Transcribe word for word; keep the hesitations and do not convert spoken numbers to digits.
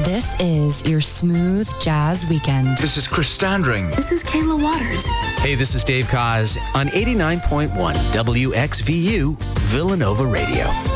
This is your smooth jazz weekend. This is Chris Standring. This is Kayla Waters. Hey, this is Dave Kaz on eighty-nine point one W X V U Villanova Radio.